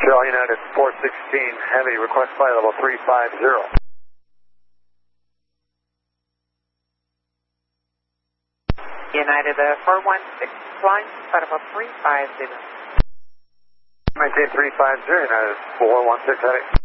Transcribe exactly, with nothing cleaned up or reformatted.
Montreal United four sixteen Heavy, request flight level three five zero. United uh, four one six, flying flight level three five zero. Maintain three five zero, United four one six Heavy.